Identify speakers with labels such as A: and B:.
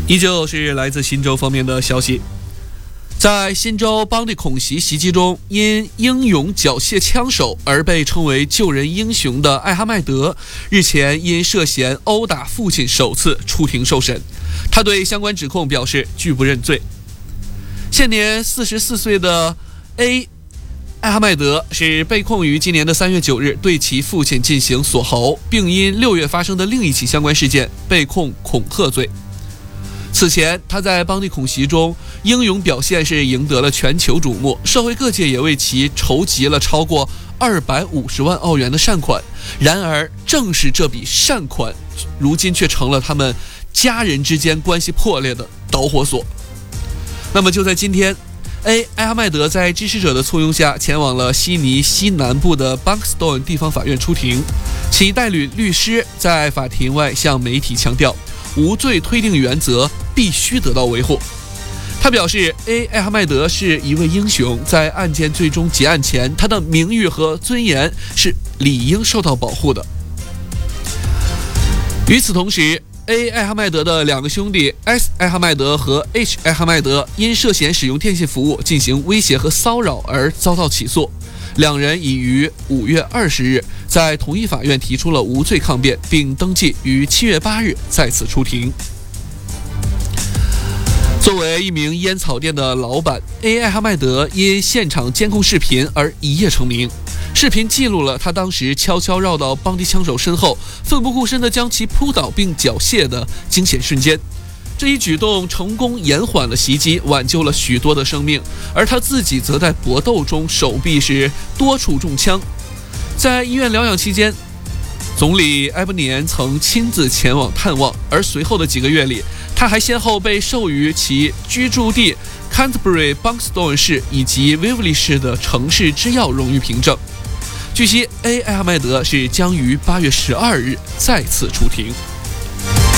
A: 依旧是来自新州方面的消息，在新州邦迪恐袭袭击中，因英勇缴械枪手而被称为救人英雄的艾哈迈德，日前因涉嫌殴打父亲首次出庭受审。他对相关指控表示拒不认罪。现年44岁的艾哈迈德是被控于今年的3月9日对其父亲进行锁喉，并因6月发生的另一起相关事件被控恐吓罪。此前，他在邦迪恐袭中英勇表现是赢得了全球瞩目，社会各界也为其筹集了超过250万澳元的善款。然而，正是这笔善款，如今却成了他们家人之间关系破裂的导火索。那么就在今天，艾哈迈德在支持者的簇拥下前往了悉尼西南部的 Bunkstone 地方法院出庭，其代理律师在法庭外向媒体强调，无罪推定原则必须得到维护。他表示，艾哈迈德是一位英雄，在案件最终结案前，他的名誉和尊严是理应受到保护的。与此同时，艾哈迈德的2个兄弟 S 艾哈迈德和 H 艾哈迈德因涉嫌使用电信服务进行威胁和骚扰而遭到起诉。两人已于5月20日在同一法院提出了无罪抗辩，并登记于7月8日再次出庭。作为一名烟草店的老板，艾哈迈德因现场监控视频而一夜成名。视频记录了他当时悄悄绕到邦迪枪手身后，奋不顾身地将其扑倒并缴械的惊险瞬间。这一举动成功延缓了袭击，挽救了许多的生命，而他自己则在搏斗中手臂是多处中枪。在医院疗养期间，总理埃伯尼恩曾亲自前往探望，而随后的几个月里，他还先后被授予其居住地 Canterbury Bunkstone 市以及 Waverley 市的城市之耀荣誉凭证。据悉，艾哈迈德是将于8月12日再次出庭。